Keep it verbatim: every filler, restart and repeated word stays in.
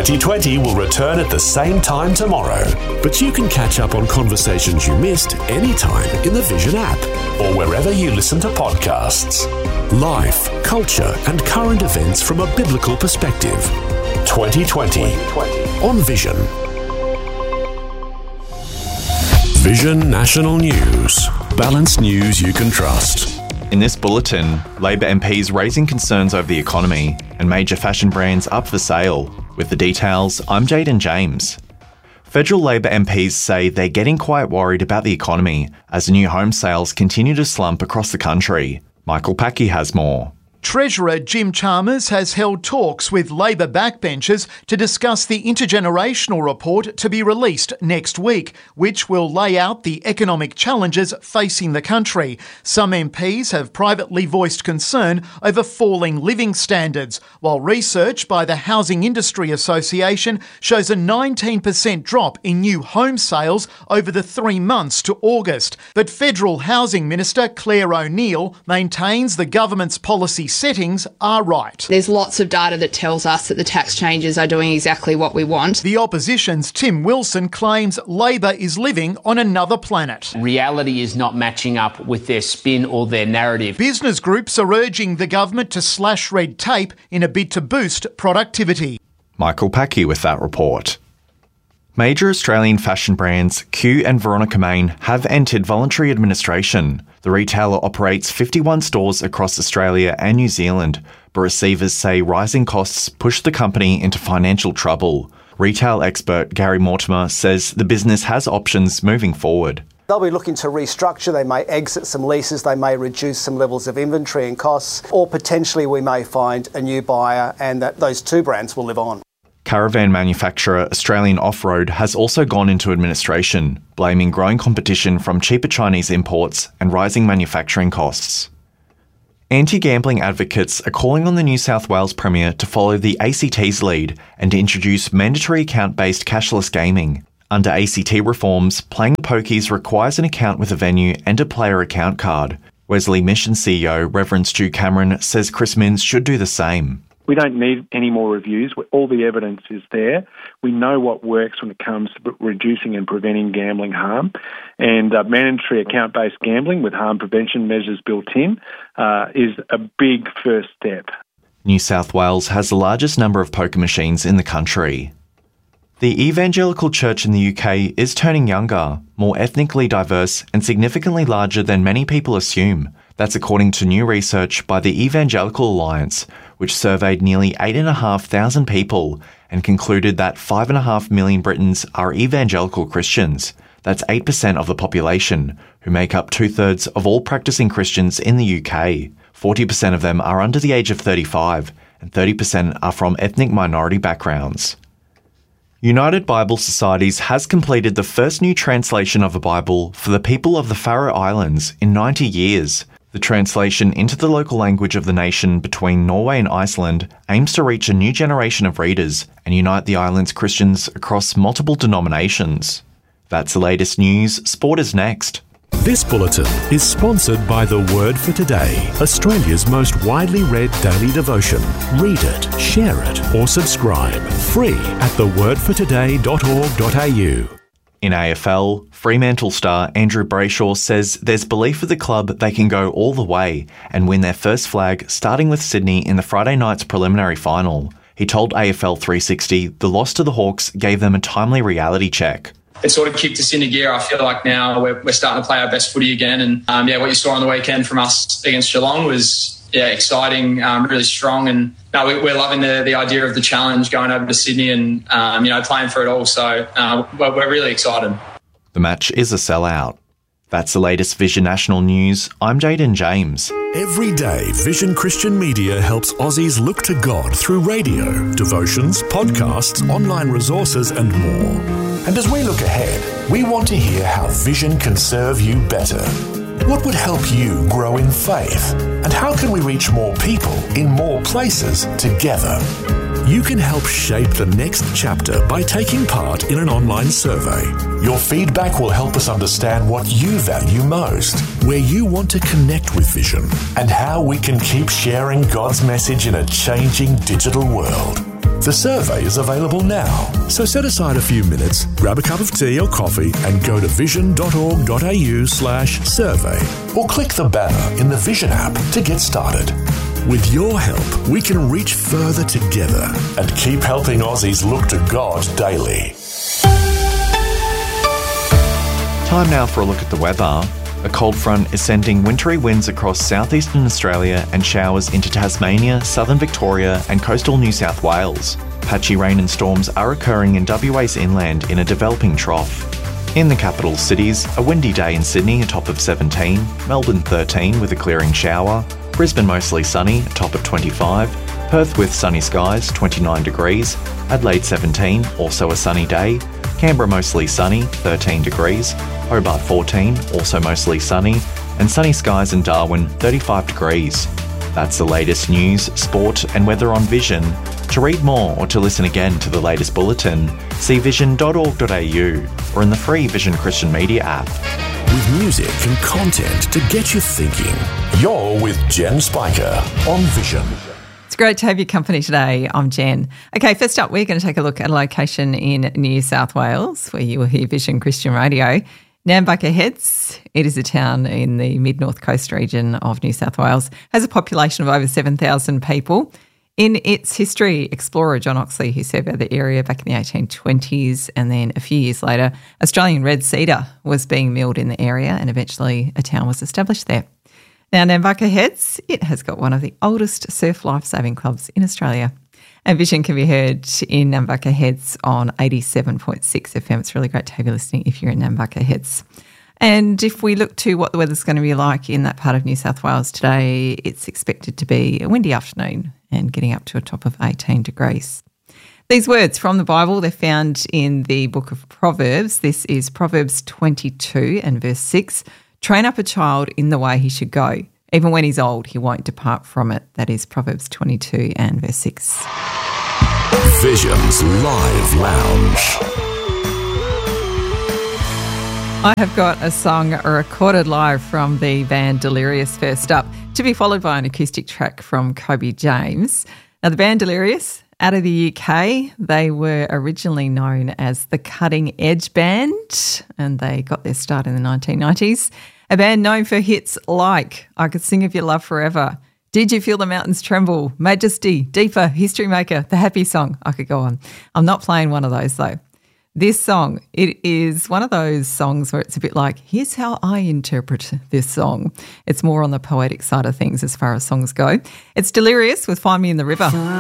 twenty twenty will return at the same time tomorrow, but you can catch up on conversations you missed anytime in the Vision app or wherever you listen to podcasts. Life, culture and current events from a biblical perspective. twenty twenty on Vision. Vision National News. Balanced news you can trust. In this bulletin, Labor M Ps raising concerns over the economy and major fashion brands up for sale. With the details, I'm Jaden James. Federal Labor M Ps say they're getting quite worried about the economy as new home sales continue to slump across the country. Michael Packy has more. Treasurer Jim Chalmers has held talks with Labor backbenchers to discuss the intergenerational report to be released next week, which will lay out the economic challenges facing the country. Some M Ps have privately voiced concern over falling living standards, while research by the Housing Industry Association shows a nineteen percent drop in new home sales over the three months to August. But Federal Housing Minister Claire O'Neil maintains the government's policy settings are right. There's lots of data that tells us that the tax changes are doing exactly what we want. The opposition's Tim Wilson claims Labor is living on another planet. Reality is not matching up with their spin or their narrative. Business groups are urging the government to slash red tape in a bid to boost productivity. Michael Packy with that report. Major Australian fashion brands Q and Veronica Main have entered voluntary administration. The retailer operates fifty-one stores across Australia and New Zealand, but receivers say rising costs pushed the company into financial trouble. Retail expert Gary Mortimer says the business has options moving forward. They'll be looking to restructure, they may exit some leases, they may reduce some levels of inventory and costs, or potentially we may find a new buyer and that those two brands will live on. Caravan manufacturer Australian Off-Road has also gone into administration, blaming growing competition from cheaper Chinese imports and rising manufacturing costs. Anti-gambling advocates are calling on the New South Wales Premier to follow the A C T's lead and to introduce mandatory account-based cashless gaming. Under A C T reforms, playing pokies requires an account with a venue and a player account card. Wesley Mission C E O Reverend Stu Cameron says Chris Minns should do the same. We don't need any more reviews. All the evidence is there. We know what works when it comes to reducing and preventing gambling harm. And uh, mandatory account-based gambling with harm prevention measures built in uh, is a big first step. New South Wales has the largest number of poker machines in the country. The Evangelical Church in the U K is turning younger, more ethnically diverse and significantly larger than many people assume. That's according to new research by the Evangelical Alliance, which surveyed nearly eight thousand five hundred people and concluded that five point five million Britons are evangelical Christians. That's eight percent of the population, who make up two-thirds of all practicing Christians in the U K. forty percent of them are under the age of thirty-five, and thirty percent are from ethnic minority backgrounds. United Bible Societies has completed the first new translation of a Bible for the people of the Faroe Islands in ninety years. The translation into the local language of the nation between Norway and Iceland aims to reach a new generation of readers and unite the island's Christians across multiple denominations. That's the latest news. Sport is next. This bulletin is sponsored by The Word for Today, Australia's most widely read daily devotion. Read it, share it, or subscribe. Free at the word for today dot org dot a u. In A F L, Fremantle star Andrew Brayshaw says there's belief with the club they can go all the way and win their first flag, starting with Sydney in the Friday night's preliminary final. He told A F L three sixty the loss to the Hawks gave them a timely reality check. It sort of kicked us into gear. I feel like now we're, we're starting to play our best footy again. And um, yeah, what you saw on the weekend from us against Geelong was yeah exciting, um, really strong. And no, we, we're loving the, the idea of the challenge going over to Sydney and um, you know playing for it all. So uh, we're, we're really excited. The match is a sellout. That's the latest Vision National News. I'm Jaden James. Every day, Vision Christian Media helps Aussies look to God through radio, devotions, podcasts, online resources and more. And as we look ahead, we want to hear how Vision can serve you better. What would help you grow in faith? And how can we reach more people in more places together? You can help shape the next chapter by taking part in an online survey. Your feedback will help us understand what you value most, where you want to connect with Vision, and how we can keep sharing God's message in a changing digital world. The survey is available now. So set aside a few minutes, grab a cup of tea or coffee and go to vision.org.au slash survey or click the banner in the Vision app to get started. With your help, we can reach further together and keep helping Aussies look to God daily. Time now for a look at the weather. A cold front is sending wintry winds across southeastern Australia and showers into Tasmania, southern Victoria and coastal New South Wales. Patchy rain and storms are occurring in W A's inland in a developing trough. In the capital cities, a windy day in Sydney, a top of seventeen, Melbourne thirteen with a clearing shower, Brisbane mostly sunny, a top of twenty-five, Perth with sunny skies, twenty-nine degrees, Adelaide seventeen, also a sunny day, Canberra mostly sunny, thirteen degrees, Hobart fourteen, also mostly sunny, and sunny skies in Darwin, thirty-five degrees. That's the latest news, sport and weather on Vision. To read more or to listen again to the latest bulletin, see vision dot org dot a u or in the free Vision Christian Media app. With music and content to get you thinking, you're with Jen Spiker on Vision. It's great to have your company today. I'm Jen. Okay, first up, we're going to take a look at a location in New South Wales where you will hear Vision Christian Radio. Nambucca Heads, it is a town in the mid-north coast region of New South Wales, has a population of over seven thousand people. In its history, explorer John Oxley, who surveyed the area back in the eighteen twenties, and then a few years later, Australian red cedar was being milled in the area and eventually a town was established there. Now, Nambucca Heads, it has got one of the oldest surf lifesaving clubs in Australia. And Vision can be heard in Nambucca Heads on eighty-seven point six F M. It's really great to have you listening if you're in Nambucca Heads. And if we look to what the weather's going to be like in that part of New South Wales today, it's expected to be a windy afternoon and getting up to a top of eighteen degrees. These words from the Bible, they're found in the book of Proverbs. This is Proverbs twenty-two and verse six. Train up a child in the way he should go. Even when he's old, he won't depart from it. That is Proverbs twenty-two and verse six. Vision's Live Lounge. I have got a song recorded live from the band Delirious first up, to be followed by an acoustic track from Kobe James. Now, the band Delirious, out of the U K, they were originally known as the Cutting Edge Band, and they got their start in the nineteen nineties. A band known for hits like I Could Sing of Your Love Forever, Did You Feel the Mountains Tremble, Majesty, Deeper, History Maker, The Happy Song. I could go on. I'm not playing one of those though. This song, it is one of those songs where it's a bit like, here's how I interpret this song. It's more on the poetic side of things as far as songs go. It's Delirious with Find Me in the River.